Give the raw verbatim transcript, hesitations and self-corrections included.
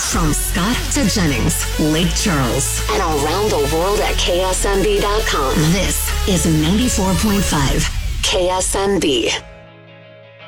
From Scott to Jennings, Lake Charles, and around the world at K S M B dot com. This is ninety-four point five K S M B.